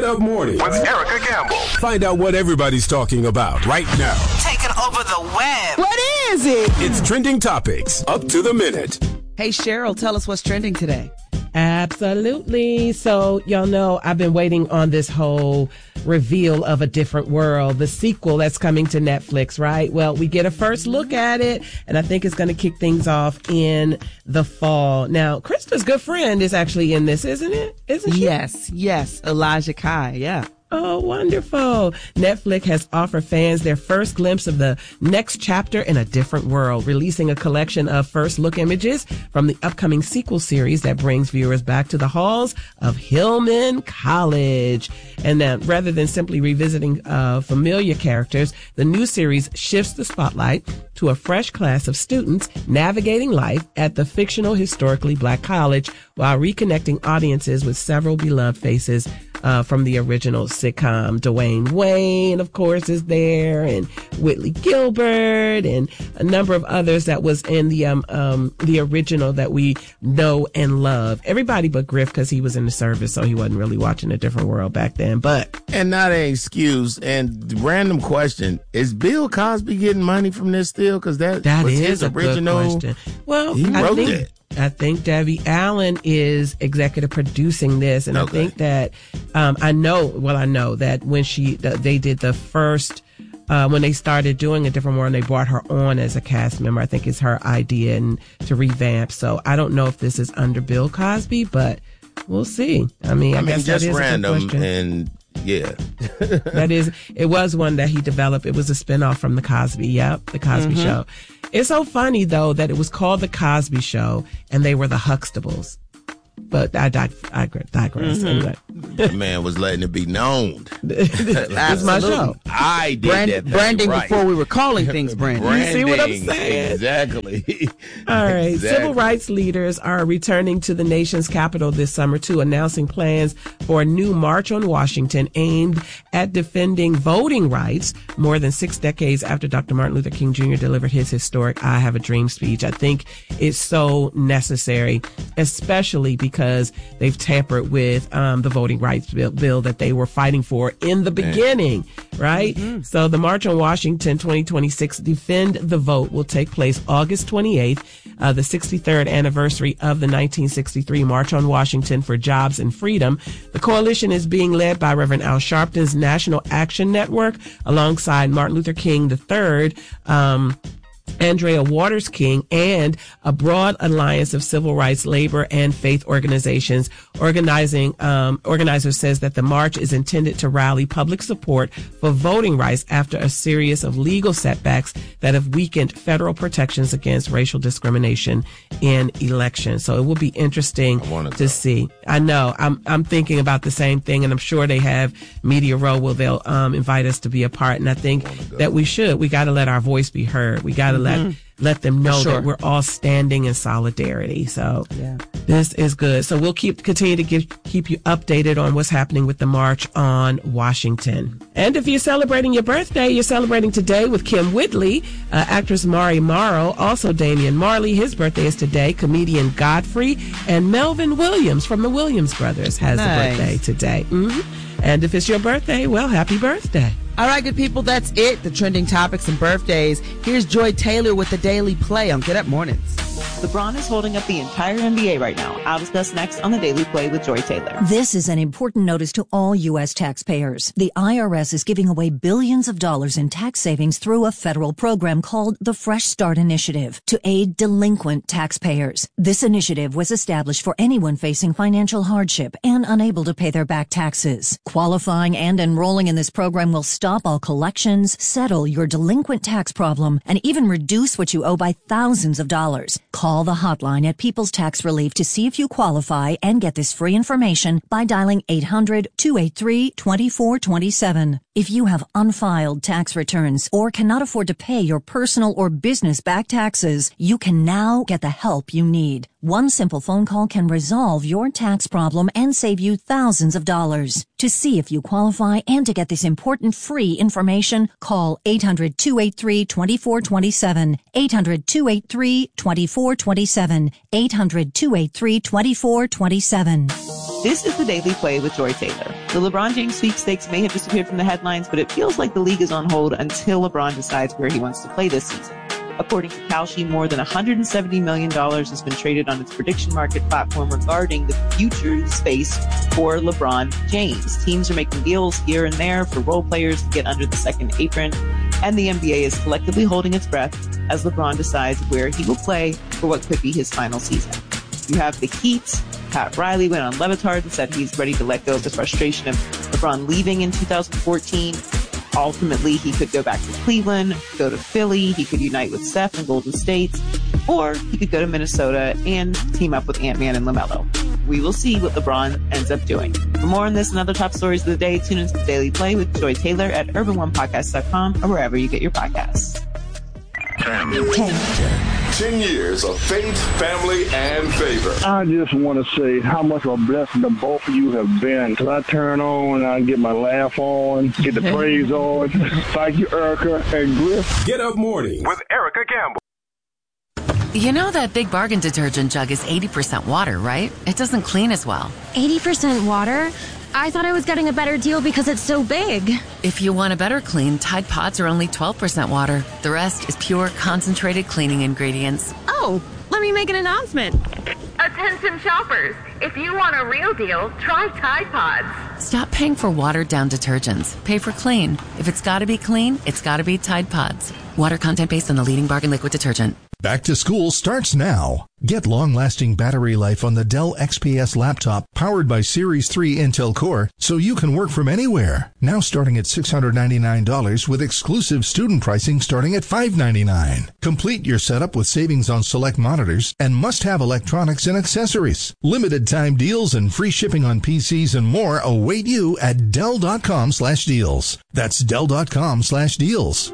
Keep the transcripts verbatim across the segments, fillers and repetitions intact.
Up Mornings with Erica Campbell. Find out what everybody's talking about right now. Taking over the web. What is it? It's Trending Topics, up to the minute. Hey, Cheryl, tell us what's trending today. Absolutely. So, y'all know I've been waiting on this whole reveal of A Different World, the sequel that's coming to Netflix, right? Well, we get a first look at it, and I think it's going to kick things off in the fall. Now, Krista's good friend is actually in this, isn't it? Isn't she? Yes, yes. Elijah Kai, yeah. Oh, wonderful. Netflix has offered fans their first glimpse of the next chapter in A Different World, releasing a collection of first look images from the upcoming sequel series that brings viewers back to the halls of Hillman College. And then rather than simply revisiting uh, familiar characters, the new series shifts the spotlight to a fresh class of students navigating life at the fictional historically black college while reconnecting audiences with several beloved faces Uh, from the original sitcom. Dwayne Wayne, of course, is there, and Whitley Gilbert, and a number of others that was in the um, um the original that we know and love. Everybody but Griff, because he was in the service, so he wasn't really watching A Different World back then. But and not an excuse. And random question: is Bill Cosby getting money from this still? Because that that was is his a original. good question. Well, he I wrote think, it. I think Debbie Allen is executive producing this, and okay. I think that um, I know. Well, I know that when she th- they did the first uh, when they started doing A Different World, they brought her on as a cast member. I think it's her idea and to revamp. So I don't know if this is under Bill Cosby, but we'll see. I mean, I, I mean, guess just that is random a good question. and. Yeah. That is, it was one that he developed. It was a spinoff from The Cosby. Yep, The Cosby Mm-hmm. Show. It's so funny, though, that it was called The Cosby Show and they were the Huxtables. But I dig- I digress. Mm-hmm. Anyway. The man was letting it be known. It's my show. I did Brand- that thing branding right. before we were calling things branding. Branding. You see what I'm saying? Exactly. All right. Exactly. Civil rights leaders are returning to the nation's capital this summer, too, announcing plans for a new march on Washington aimed at defending voting rights more than six decades after Doctor Martin Luther King Junior delivered his historic I Have a Dream speech. I think it's so necessary, especially because they've tampered with um, the voting rights bill, bill that they were fighting for in the beginning, right? Mm-hmm. So the March on Washington twenty twenty-six Defend the Vote will take place August twenty-eighth, uh, the sixty-third anniversary of the nineteen sixty-three March on Washington for Jobs and Freedom. The coalition is being led by Reverend Al Sharpton's National Action Network alongside Martin Luther King the third, um, Andrea Waters King, and a broad alliance of civil rights, labor, and faith organizations. Organizing um, organizer says that the march is intended to rally public support for voting rights after a series of legal setbacks that have weakened federal protections against racial discrimination in elections. So it will be interesting to go. see. I know I'm I'm thinking about the same thing, and I'm sure they have Media Row where they'll um, invite us to be a part. And I think that we should. We got to let our voice be heard. We got to let let them know sure. that we're all standing in solidarity. So Yeah. this is good. So we'll keep continue to give, keep you updated on what's happening with the March on Washington. And if you're celebrating your birthday, you're celebrating today with Kim Whitley, uh, actress Mari Morrow, also Damian Marley. His birthday is today. Comedian Godfrey and Melvin Williams from the Williams Brothers has Nice. a birthday today. Mm-hmm. And if it's your birthday, well, happy birthday. All right, good people, that's it. The trending topics and birthdays. Here's Joy Taylor with the Daily Play on Get Up Mornings. LeBron is holding up the entire N B A right now. I'll discuss next on the Daily Play with Joy Taylor. This is an important notice to all U S taxpayers. The I R S is giving away billions of dollars in tax savings through a federal program called the Fresh Start Initiative to aid delinquent taxpayers. This initiative was established for anyone facing financial hardship and unable to pay their back taxes. Qualifying and enrolling in this program will stop all collections, settle your delinquent tax problem, and even reduce what you owe by thousands of dollars. Call the hotline at People's Tax Relief to see if you qualify and get this free information by dialing eight hundred, two eight three, two four two seven. If you have unfiled tax returns or cannot afford to pay your personal or business back taxes, you can now get the help you need. One simple phone call can resolve your tax problem and save you thousands of dollars. To see if you qualify and to get this important free information, call eight hundred, two eight three, two four two seven, eight hundred, two eight three, two four two seven, eight hundred, two eight three, two four two seven. This is the Daily Play with Joy Taylor. The LeBron James sweepstakes may have disappeared from the headlines, but it feels like the league is on hold until LeBron decides where he wants to play this season. According to Kalshi, more than one hundred seventy million dollars has been traded on its prediction market platform regarding the future space for LeBron James. Teams are making deals here and there for role players to get under the second apron, and the N B A is collectively holding its breath as LeBron decides where he will play for what could be his final season. You have the Heat. Pat Riley went on Le Batard and said he's ready to let go of the frustration of LeBron leaving in two thousand fourteen. Ultimately, he could go back to Cleveland, go to Philly, he could unite with Steph and Golden State, or he could go to Minnesota and team up with Ant-Man and LaMelo. We will see what LeBron ends up doing. For more on this and other top stories of the day, tune into the Daily Play with Joy Taylor at urban one podcast dot com or wherever you get your podcasts. Ten. Ten. Ten years of faith, family, and favor. I just want to say how much of a blessing the both of you have been. Because I turn on, I get my laugh on, get the praise on. Thank you, Erica and Griff. Get Up Morning with Erica Campbell. You know that Big Bargain detergent jug is eighty percent water, right? It doesn't clean as well. eighty percent water? I thought I was getting a better deal because it's so big. If you want a better clean, Tide Pods are only twelve percent water. The rest is pure, concentrated cleaning ingredients. Oh, let me make an announcement. Attention shoppers, if you want a real deal, try Tide Pods. Stop paying for watered-down detergents. Pay for clean. If it's gotta be clean, it's gotta be Tide Pods. Water content based on the leading bargain liquid detergent. Back to school starts now. Get long-lasting battery life on the Dell X P S laptop powered by Series three Intel Core so you can work from anywhere. Now starting at six hundred ninety-nine dollars with exclusive student pricing starting at five hundred ninety-nine dollars. Complete your setup with savings on select monitors and must-have electronics and accessories. Limited time deals and free shipping on P Cs and more await you at Dell.com slash deals. That's Dell.com slash deals.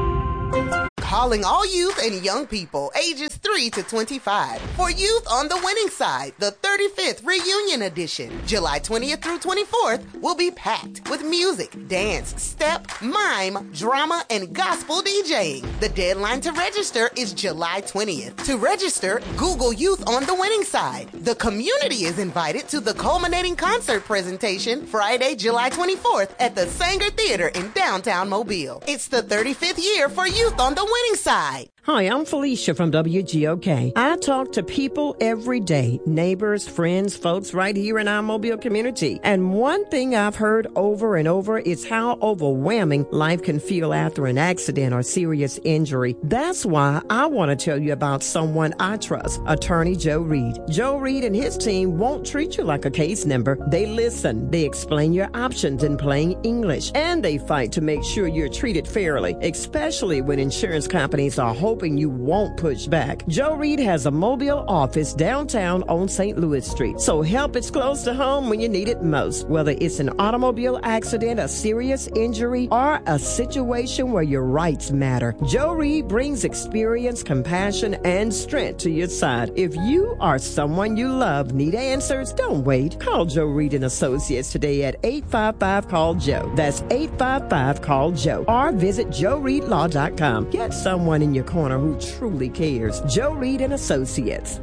Calling all youth and young people ages three to twenty-five. For Youth on the Winning Side, the thirty-fifth Reunion Edition. July twentieth through twenty-fourth will be packed with music, dance, step, mime, drama, and gospel DJing. The deadline to register is July twentieth. To register, Google Youth on the Winning Side. The community is invited to the culminating concert presentation Friday, July twenty-fourth at the Sanger Theater in downtown Mobile. It's the thirty-fifth year for Youth on the Winning Side. Hi, I'm Felicia from W G O K. I talk to people every day, neighbors, friends, folks right here in our Mobile community. And one thing I've heard over and over is how overwhelming life can feel after an accident or serious injury. That's why I want to tell you about someone I trust, Attorney Joe Reed. Joe Reed and his team won't treat you like a case number. They listen, they explain your options in plain English, and they fight to make sure you're treated fairly, especially when insurance companies are hoping you won't push back. Joe Reed has a Mobile office downtown on Saint Louis Street, so help is close to home when you need it most. Whether it's an automobile accident, a serious injury, or a situation where your rights matter, Joe Reed brings experience, compassion, and strength to your side. If you or someone you love need answers, don't wait. Call Joe Reed and Associates today at eight five five, call Joe. That's eight five five, call Joe. Or visit joe reed law dot com. Get someone in your corner who truly cares. Joe Reed and Associates.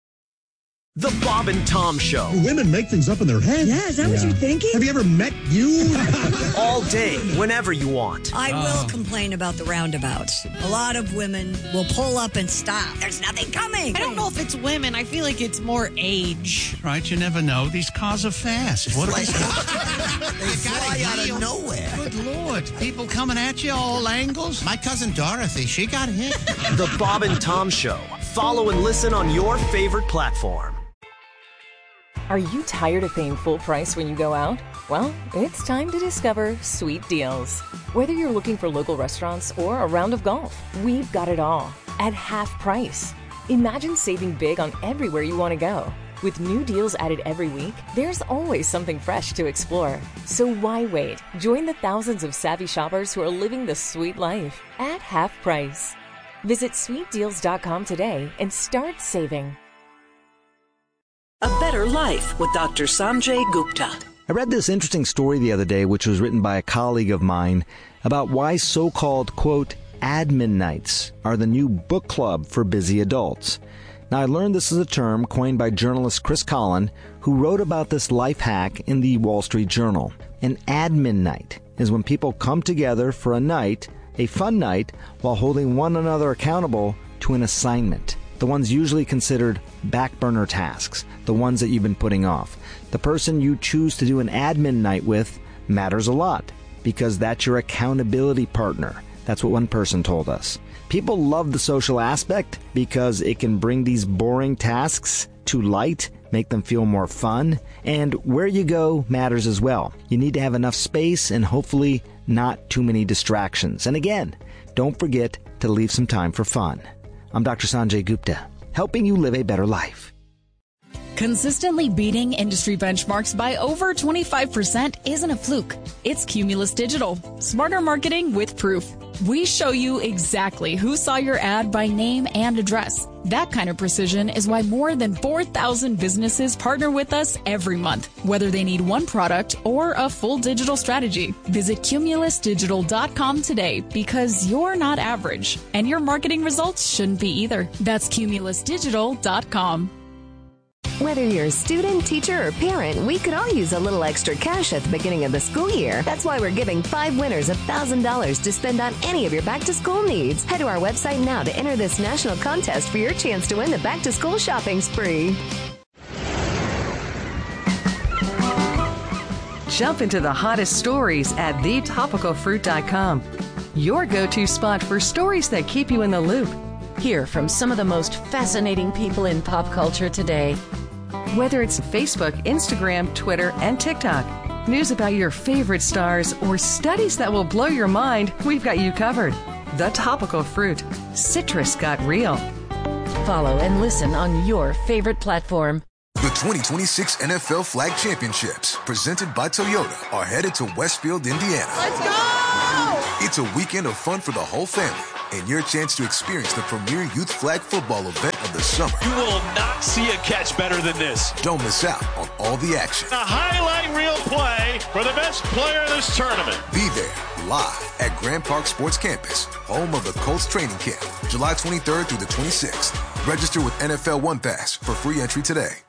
The Bob and Tom Show. Women make things up in their heads. Yeah, is that yeah. what you're thinking? Have you ever met you? All day, whenever you want. I oh. will complain about the roundabouts. A lot of women will pull up and stop. There's nothing coming. I don't know if it's women. I feel like it's more age. Right, you never know. These cars are fast. What are they? They fly out of nowhere. Good Lord. People coming at you all angles. My cousin Dorothy, she got hit. The Bob and Tom Show. Follow and listen on your favorite platform. Are you tired of paying full price when you go out? Well, it's time to discover Sweet Deals. Whether you're looking for local restaurants or a round of golf, we've got it all at half price. Imagine saving big on everywhere you want to go. With new deals added every week, there's always something fresh to explore. So why wait? Join the thousands of savvy shoppers who are living the sweet life at half price. Visit sweet deals dot com today and start saving. A Better Life with Doctor Sanjay Gupta. I read this interesting story the other day, which was written by a colleague of mine, about why so-called, quote, admin nights are the new book club for busy adults. Now, I learned this is a term coined by journalist Chris Collin, who wrote about this life hack in the Wall Street Journal. An admin night is when people come together for a night, a fun night, while holding one another accountable to an assignment. The ones usually considered back burner tasks, the ones that you've been putting off. The person you choose to do an admin night with matters a lot, because that's your accountability partner. That's what one person told us. People love the social aspect because it can bring these boring tasks to light, make them feel more fun, and where you go matters as well. You need to have enough space and hopefully not too many distractions. And again, don't forget to leave some time for fun. I'm Doctor Sanjay Gupta, helping you live a better life. Consistently beating industry benchmarks by over twenty-five percent isn't a fluke. It's Cumulus Digital. Smarter marketing with proof. We show you exactly who saw your ad by name and address. That kind of precision is why more than four thousand businesses partner with us every month, whether they need one product or a full digital strategy. Visit cumulus digital dot com today, because you're not average, and your marketing results shouldn't be either. That's cumulus digital dot com. Whether you're a student, teacher, or parent, we could all use a little extra cash at the beginning of the school year. That's why we're giving five winners one thousand dollars to spend on any of your back-to-school needs. Head to our website now to enter this national contest for your chance to win the back-to-school shopping spree. Jump into the hottest stories at the topical fruit dot com. Your go-to spot for stories that keep you in the loop. Hear from some of the most fascinating people in pop culture today. Whether it's Facebook, Instagram, Twitter, and TikTok, news about your favorite stars, or studies that will blow your mind, we've got you covered. The Topical Fruit. Citrus got real. Follow and listen on your favorite platform. The twenty twenty-six N F L Flag Championships, presented by Toyota, are headed to Westfield, Indiana. Let's go! It's a weekend of fun for the whole family, and your chance to experience the premier youth flag football event of the summer. You will not see a catch better than this. Don't miss out on all the action. A highlight reel play for the best player in this tournament. Be there live at Grand Park Sports Campus, home of the Colts training camp, July twenty-third through the twenty-sixth. Register with N F L One Pass for free entry today.